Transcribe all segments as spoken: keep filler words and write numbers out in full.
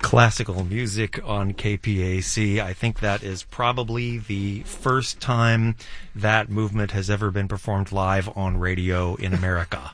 Classical music on K P A C. I think that is probably the first time that movement has ever been performed live on radio in America.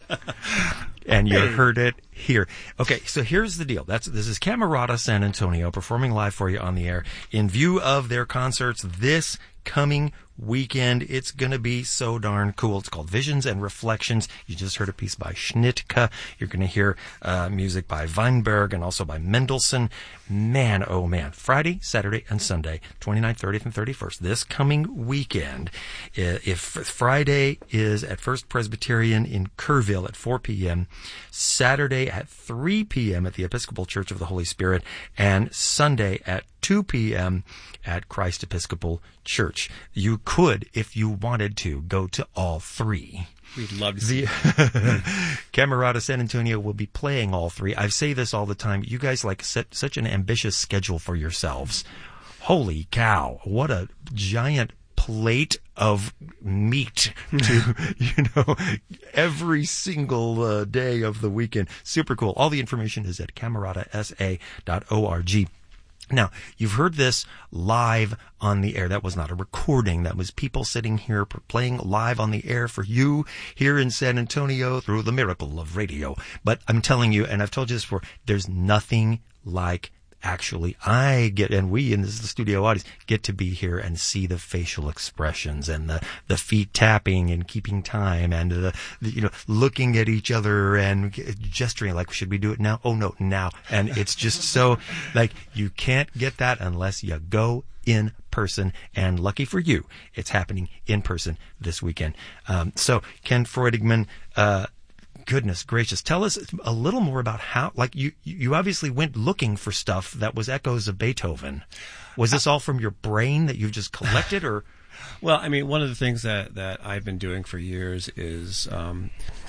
And you heard it here. Okay, so here's the deal. That's this is Camerata San Antonio performing live for you on the air in view of their concerts this coming weekend. It's going to be so darn cool. It's called Visions and Reflections. You just heard a piece by Schnittke. You're going to hear uh, music by Weinberg and also by Mendelssohn. Man, oh man. Friday, Saturday, and Sunday, twenty-ninth, thirtieth, and thirty-first. This coming weekend. If Friday is at First Presbyterian in Kerrville at four p.m., Saturday at three p.m. at the Episcopal Church of the Holy Spirit, and Sunday at two p.m. at Christ Episcopal Church. You could, if you wanted to, go to all three. We'd love to see the Camerata San Antonio will be playing all three. I say this all the time. You guys like set such an ambitious schedule for yourselves. Holy cow. What a giant plate of meat to, you know, every single uh, day of the weekend. Super cool. All the information is at camerata s a dot org. Now, you've heard this live on the air. That was not a recording. That was people sitting here playing live on the air for you here in San Antonio through the miracle of radio. But I'm telling you, and I've told you this before, there's nothing like actually I get, and we in this the studio audience get to be here and see the facial expressions and the, the feet tapping and keeping time and the, the, you know, looking at each other and gesturing like, should we do it now? Oh no, now. And it's just so like, you can't get that unless you go in person. And lucky for you, it's happening in person this weekend. Um, so Ken Freudigman, uh, goodness gracious, tell us a little more about how, like, you you obviously went looking for stuff that was echoes of Beethoven. Was this all from your brain that you've just collected, or? Well, I mean, one of the things that, that I've been doing for years is um,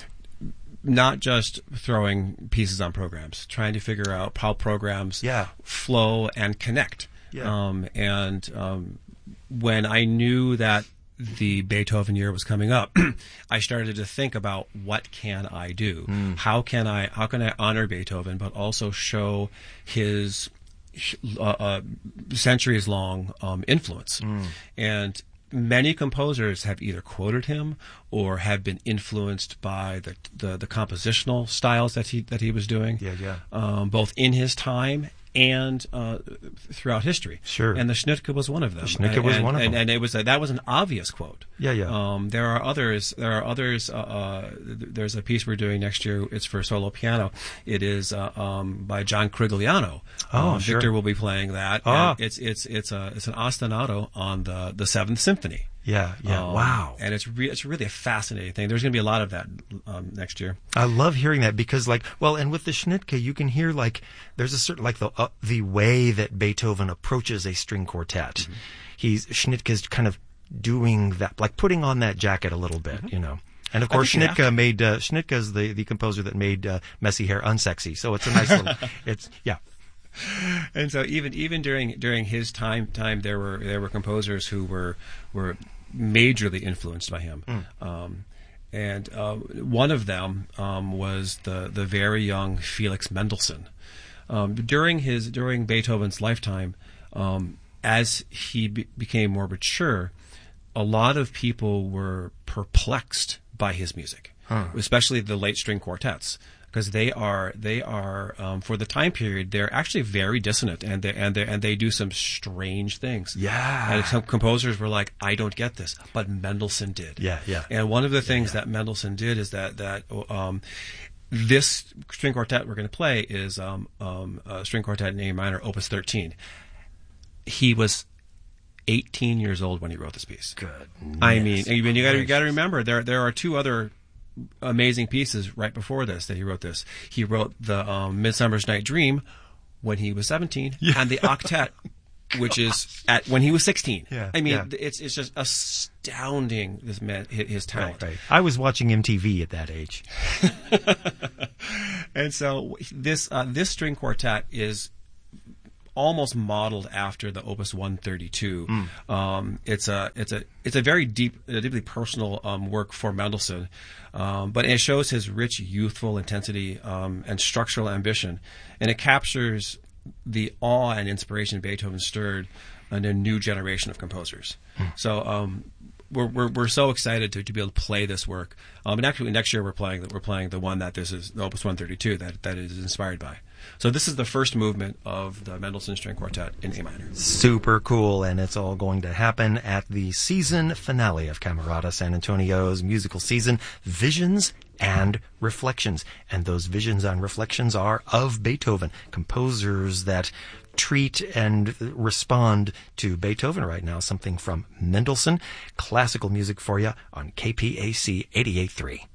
not just throwing pieces on programs, trying to figure out how programs yeah. flow and connect. Yeah. Um, and um, when I knew that the Beethoven year was coming up, I started to think about what can I do? Mm. How can I how can I honor Beethoven, but also show his uh, uh, centuries long um, influence? Mm. And many composers have either quoted him or have been influenced by the the, the compositional styles that he that he was doing. Yeah, yeah. Um, both in his time and uh, throughout history. Sure. And the Schnittke was one of them. The Schnittke was and, one of and, them. And it was a, that was an obvious quote. Yeah, yeah. Um, there are others. There are others. Uh, uh, there's a piece we're doing next year. It's for solo piano. It is uh, um, by John Crigliano. Oh, um, sure. Victor will be playing that. Ah. And it's it's it's a it's an ostinato on the the Seventh Symphony. Yeah, yeah. Um, wow. And it's re- it's really a fascinating thing. There's going to be a lot of that um, next year. I love hearing that because, like, well, and with the Schnittke, you can hear, like, there's a certain, like, the uh, the way that Beethoven approaches a string quartet. Mm-hmm. He's, Schnittke's kind of doing that, like, putting on that jacket a little bit, mm-hmm. you know. And of course, Schnittke made, uh, Schnittke's the, the composer that made uh, Messy Hair unsexy. So it's a nice little, it's, yeah. And so even even during during his time time there were there were composers who were were majorly influenced by him, mm. um, and uh, one of them um, was the the very young Felix Mendelssohn. Um, during his during Beethoven's lifetime, um, as he be- became more mature, a lot of people were perplexed by his music, huh. especially the late string quartets. Because they are, they are um, for the time period, they're actually very dissonant, and they and they and they do some strange things. Yeah. And some composers were like, "I don't get this," but Mendelssohn did. Yeah, yeah. And one of the things yeah, yeah. that Mendelssohn did is that that um, this string quartet we're going to play is um, um, a string quartet in A minor, Opus thirteen. He was eighteen years old when he wrote this piece. Good. I mean, I mean, you got you got to remember there there are two other amazing pieces right before this that he wrote this. He wrote the um, Midsummer's Night Dream when he was seventeen, yeah. and the octet, which is at when he was sixteen. Yeah, I mean, yeah. it's it's just astounding. This man, his talent. Right, right. I was watching M T V at that age, and so this uh, this string quartet is almost modeled after the Opus one thirty-two. Mm. Um, it's a it's a it's a very deep, a deeply personal um, work for Mendelssohn, um, but it shows his rich youthful intensity um, and structural ambition, and it captures the awe and inspiration Beethoven stirred in a new generation of composers. Mm. So um, we're, we're we're so excited to, to be able to play this work. Um, and actually, next year we're playing we're playing the one that this is Opus one thirty-two that that is inspired by. So this is the first movement of the Mendelssohn String Quartet in A minor. Super cool, and it's all going to happen at the season finale of Camerata San Antonio's musical season, Visions and Reflections. And those visions and reflections are of Beethoven, composers that treat and respond to Beethoven right now. Something from Mendelssohn, classical music for you on K P A C eighty-eight point three.